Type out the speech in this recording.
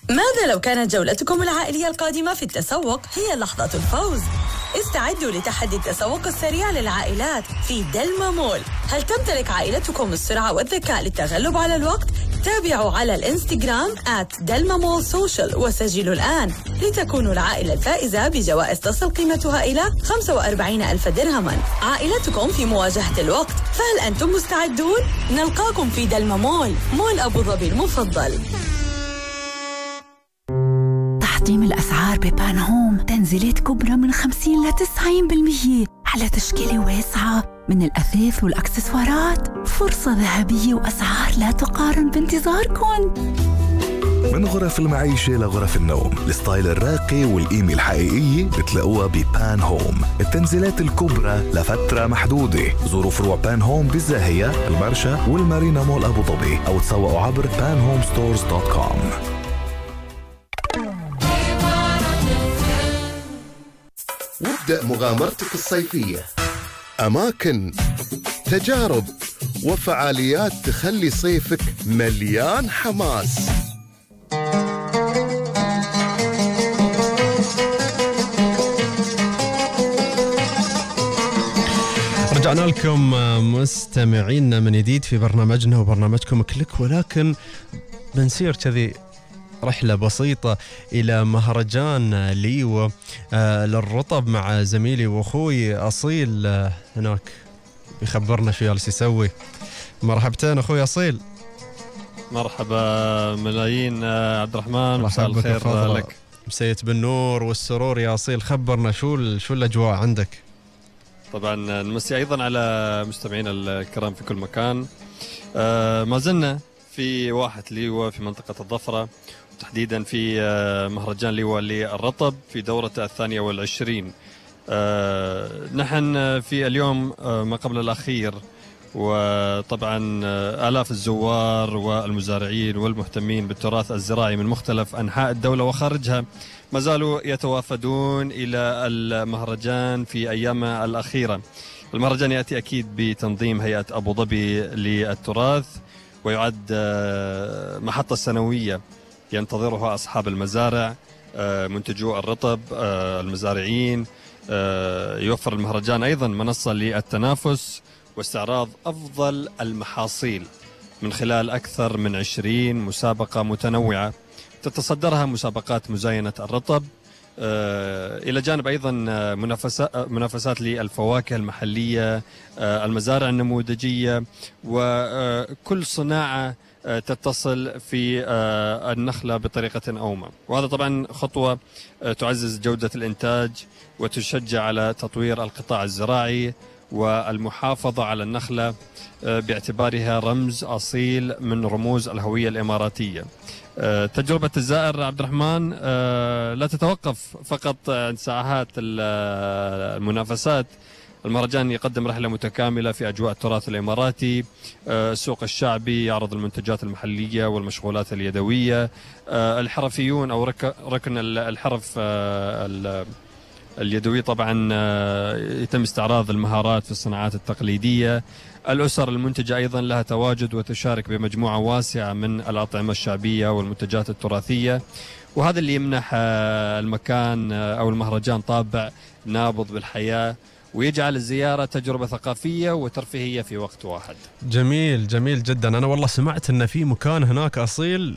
ماذا لو كانت جولتكم العائلية القادمة في التسوق هي لحظة الفوز؟ استعدوا لتحدي التسوق السريع للعائلات في دلما مول. هل تمتلك عائلتكم السرعة والذكاء للتغلب على الوقت؟ تابعوا على الانستغرام @delmamallsocial وسجلوا الآن لتكونوا العائلة الفائزة بجوائز تصل قيمتها إلى 45,000 درهما. عائلتكم في مواجهة الوقت، فهل أنتم مستعدون؟ نلقاكم في دلما مول أبو ظبي المفضل. تحطيم الأسعار ببان هوم، تنزيلات كبرى من 50 ل 90% على تشكيلة واسعة من الأثاث والأكسسوارات. فرصة ذهبية وأسعار لا تقارن بانتظاركم. من غرف المعيشة لغرف النوم، الستايل الراقي والقيمة الحقيقية بتلاقوها ببان هوم. التنزيلات الكبرى لفترة محدودة. زوروا فروع بان هوم بالزاهية، المرشا والمارينا مول أبو ظبي، أو تسوقوا عبر panhomestores.com. وابدأ مغامرتك الصيفية. أماكن، تجارب وفعاليات تخلي صيفك مليان حماس. رجعنا لكم مستمعينا من جديد في برنامجنا وبرنامجكم كليك، ولكن بنسير كذي رحلة بسيطة إلى مهرجان ليوة للرطب مع زميلي وأخوي أصيل هناك بيخبرنا شو جالس يسوي. مرحبتين أخوي أصيل. مرحبا ملايين عبد الرحمن، مساء الخير لك. مسيت بالنور والسرور يا أصيل، خبرنا شو الأجواء عندك. طبعا نمسي أيضا على مستمعينا الكرام في كل مكان. ما زلنا في واحة ليوة في منطقة الظفرة، تحديدا في مهرجان ليوة للرطب في دورته 22. نحن في اليوم ما قبل الأخير، وطبعا آلاف الزوار والمزارعين والمهتمين بالتراث الزراعي من مختلف أنحاء الدولة وخارجها ما زالوا يتوافدون إلى المهرجان في أيامه الأخيرة. المهرجان يأتي أكيد بتنظيم هيئة أبو ظبي للتراث، ويعد محطة سنوية ينتظرها أصحاب المزارع، منتجو الرطب، المزارعين. يوفر المهرجان أيضا منصة للتنافس واستعراض أفضل المحاصيل من خلال أكثر من 20 مسابقة متنوعة تتصدرها مسابقات مزاينة الرطب، إلى جانب أيضا منافسات للفواكه المحلية، المزارع النموذجية، وكل صناعة تتصل في النخلة بطريقة أو ما. وهذا طبعا خطوة تعزز جودة الإنتاج وتشجع على تطوير القطاع الزراعي والمحافظة على النخلة باعتبارها رمز أصيل من رموز الهوية الإماراتية. تجربة الزائر عبد الرحمن لا تتوقف فقط عند ساعات المنافسات. المهرجان يقدم رحلة متكاملة في أجواء التراث الإماراتي، السوق الشعبي يعرض المنتجات المحلية والمشغولات اليدوية، الحرفيون أو ركن الحرف اليدوي طبعا يتم استعراض المهارات في الصناعات التقليدية. الأسر المنتجة أيضا لها تواجد وتشارك بمجموعة واسعة من الأطعمة الشعبية والمنتجات التراثية، وهذا اللي يمنح المكان أو المهرجان طابع نابض بالحياة ويجعل الزيارة تجربة ثقافية وترفيهية في وقت واحد. جميل جميل جدا. أنا والله سمعت أن في مكان هناك أصيل